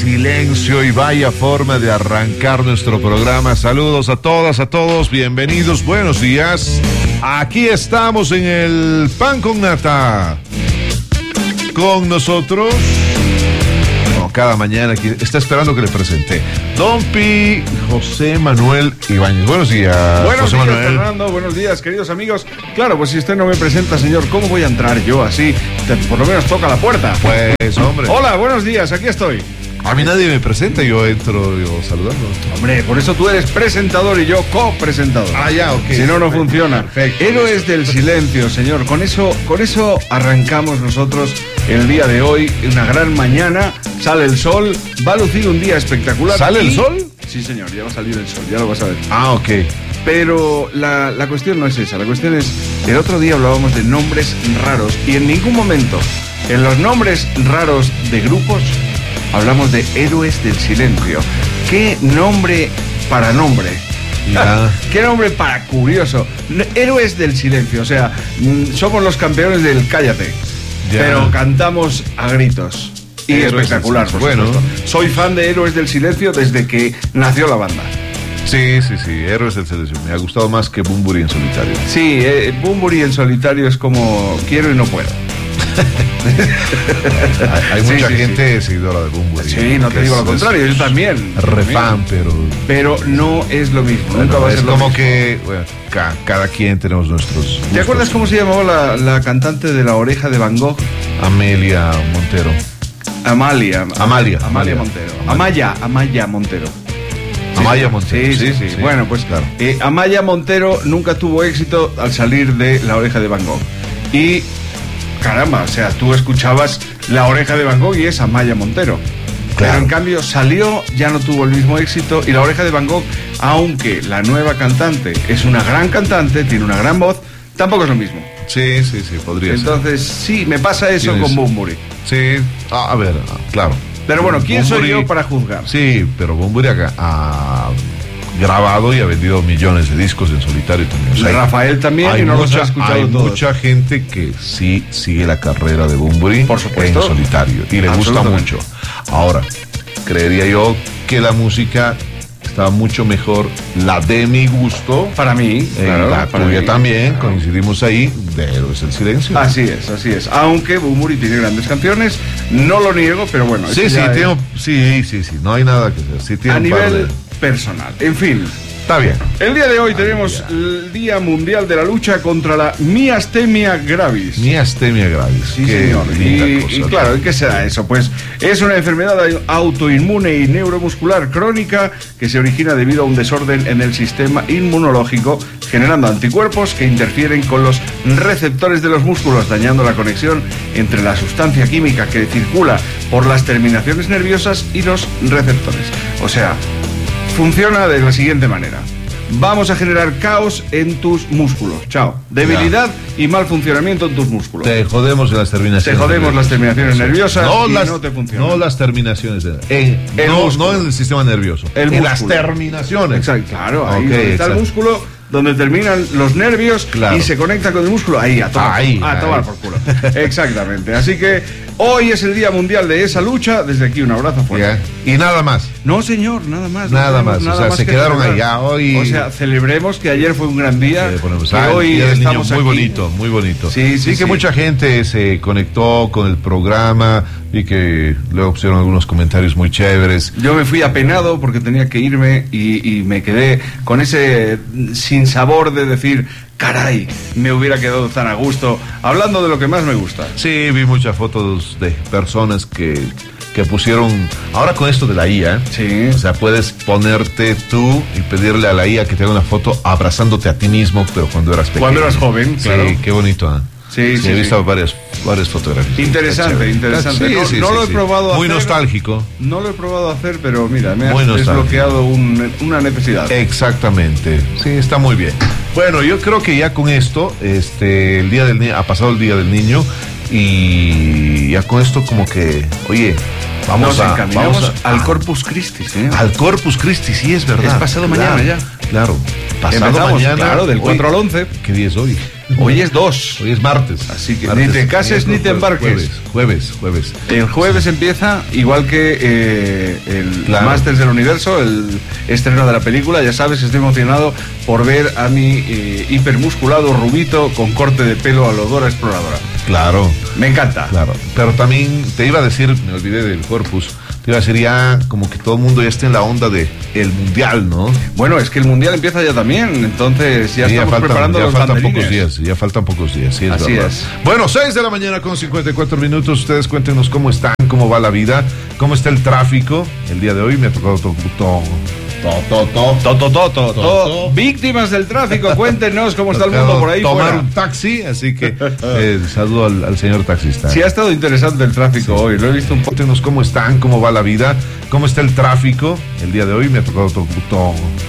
silencio y vaya forma de arrancar nuestro programa. Saludos a todas, a todos, bienvenidos, buenos días. Aquí estamos en el Pan con Nata. Con nosotros, como cada mañana, aquí está esperando que le presente Don Pi, José Manuel Ibáñez. Buenos días, buenos José días, Manuel. Fernando, buenos días, queridos amigos. Claro, pues si usted no me presenta, señor, ¿cómo voy a entrar yo así? Por lo menos toca la puerta. Pues, hombre. Hola, buenos días, aquí estoy. A mí nadie me presenta, yo entro yo saludando. Hombre, por eso tú eres presentador y yo copresentador. Ah, ya, ok. Si no, no funciona. Perfecto. Héroes del silencio, señor. Con eso arrancamos nosotros el día de hoy. Una gran mañana, sale el sol, va a lucir un día espectacular. ¿Sale el sol? Sí, señor, ya va a salir el sol, ya lo vas a ver. Ah, ok. Pero la cuestión no es esa, la cuestión es, el otro día hablábamos de nombres raros y en ningún momento, en los nombres raros de grupos, hablamos de héroes del silencio. ¿Qué nombre para nombre? Ya. ¿Qué nombre para curioso? Héroes del silencio, o sea, somos los campeones del cállate, Ya. pero cantamos a gritos. Y Héroes espectacular, del por Silencio. supuesto. Bueno. Soy fan de Héroes del Silencio desde que nació la banda. Sí, Héroes del Silencio. Me ha gustado más que Bunbury en solitario. Sí, Bunbury en solitario es como quiero y no puedo. Hay Sí, mucha sí, gente seguidora de Bunbury. Sí, no te digo lo contrario, yo también. Re fan, pero no es lo mismo, bueno, nunca va a ser es lo como mismo. que bueno, cada quien tenemos nuestros gustos. ¿Te acuerdas cómo se llamaba la cantante de La Oreja de Van Gogh? Amelia Montero. Amalia Amalia. Montero. Amaya Montero. Amaya Montero. Sí. Bueno, pues claro. Amaya Montero nunca tuvo éxito al salir de La Oreja de Van Gogh. Y caramba, o sea, tú escuchabas La Oreja de Van Gogh y es Amaya Montero. Claro. Pero en cambio salió, ya no tuvo el mismo éxito y La Oreja de Van Gogh, aunque la nueva cantante es una gran cantante, tiene una gran voz, tampoco es lo mismo. Sí, podría Entonces, sí, me pasa eso ¿Tienes? con Bunbury. ser. Sí, a ver, claro. Pero bueno, ¿quién soy Bunbury- yo para juzgar? Sí, pero Bunbury ha grabado y ha vendido millones de discos en solitario también. O sea, Rafael también, hay y no los mucha, ha escuchado hay todos. mucha gente que sí sigue la carrera de Bunbury Por supuesto. en solitario y le gusta Absolutamente. mucho. Ahora, creería yo que la música está mucho mejor, la de mi gusto, Para mí, claro, la para tuya mí. también, coincidimos ahí, de Héroes del Silencio. Así es. Aunque Bunbury tiene grandes canciones, no lo niego, pero bueno. Sí, eso ya es sí, no hay nada que hacer. Sí, tiene a un par nivel de- personal. En fin, Está bien. el día de hoy tenemos el Día Mundial de la Lucha contra la miastemia gravis. Miastemia gravis. Sí, Qué señor. linda Y cosa. claro, ¿qué será eso? Pues es una enfermedad autoinmune y neuromuscular crónica que se origina debido a un desorden en el sistema inmunológico, generando anticuerpos que interfieren con los receptores de los músculos, dañando la conexión entre la sustancia química que circula por las terminaciones nerviosas y los receptores. O sea, funciona de la siguiente manera. Vamos a generar caos en tus músculos. Chao. Debilidad y mal funcionamiento en tus músculos. Te jodemos en las terminaciones. Te jodemos las terminaciones nerviosas y no te funciona. No las terminaciones. El músculo. No en el sistema nervioso. El en las músculo. terminaciones. Exacto, claro, ahí Ok, donde está exacto. el músculo, donde terminan los nervios Claro. y se conecta con el músculo, ahí, a tomar, Ahí. tomar por culo. Exactamente. Así que hoy es el Día Mundial de esa lucha. Desde aquí un abrazo fuerte. Ya. Y nada más. No, señor, nada más. Nada tenemos más. O sea, se que quedaron celebrar. allá hoy. O sea, celebremos que ayer fue un gran día. Ponemos Que el hoy Día del Niño, estamos muy aquí. bonito, muy bonito. Sí, que sí. mucha gente se conectó con el programa y que luego pusieron algunos comentarios muy chéveres. Yo me fui apenado porque tenía que irme y me quedé con ese sinsabor de decir, caray, me hubiera quedado tan a gusto hablando de lo que más me gusta. Sí, vi muchas fotos de personas que pusieron, ahora con esto de la IA, Sí. o sea, puedes ponerte tú y pedirle a la IA que te haga una foto abrazándote a ti mismo, pero cuando eras pequeño. Cuando eras joven, Sí, claro. qué bonito, ¿eh? Sí, He visto varias fotografías. Interesante, Está chévere. interesante. Sí, No lo he probado a Muy hacer. nostálgico. No lo he probado a hacer, pero mira, me Muy has nostálgico. desbloqueado una necesidad. Exactamente. Sí, está muy bien. Bueno, yo creo que ya con esto, el día del niño, ha pasado el Día del Niño y ya con esto como que, oye, Nos encaminamos al Corpus Christi, ¿eh? Al Corpus Christi, sí, es verdad. Es pasado mañana ya. Claro, pasado Empezamos, mañana. claro, del 4 hoy, al 11. ¿Qué día es hoy? Hoy es 2. Hoy es martes. Así que martes, ni te cases ni te embarques. Jueves. El jueves empieza, igual que el Masters del Universo, el estreno de la película. Ya sabes, estoy emocionado por ver a mi hipermusculado rubito con corte de pelo a lo Dora Exploradora. Claro. Me encanta. Claro. Pero también te iba a decir, me olvidé del Corpus. Te iba a decir ya como que todo el mundo ya está en la onda de el Mundial, ¿no? Bueno, es que el Mundial empieza ya también, entonces ya estamos preparando los banderines. Ya faltan pocos días, sí, Así verdad. es. Bueno, 6 de la mañana con 54 minutos. Ustedes cuéntenos cómo están, cómo va la vida, cómo está el tráfico. El día de hoy me ha tocado víctimas del tráfico, cuéntenos cómo está el mundo por ahí tomar fuera. Un taxi, así que saludo al señor taxista. Sí, ha estado interesante el tráfico hoy, lo he visto un poco. Cuéntenos cómo están, cómo va la vida, cómo está el tráfico. El día de hoy me ha tocado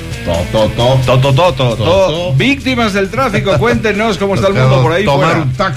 víctimas del tráfico, cuéntenos cómo está el mundo por ahí tomar fuera. Un taxi.